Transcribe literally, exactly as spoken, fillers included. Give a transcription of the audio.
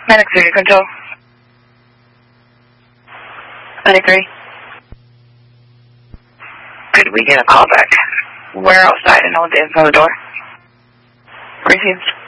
Medic three to control. Medic three. Could we get a call back? We're outside and no one's in front of the door. Received.